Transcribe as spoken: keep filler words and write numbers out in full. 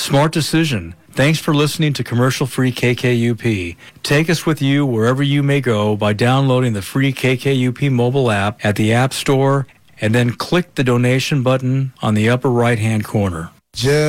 Smart decision. Thanks for listening to commercial-free K K U P. Take us with you wherever you may go by downloading the free K K U P mobile app at the App Store and then click the donation button on the upper right-hand corner. Just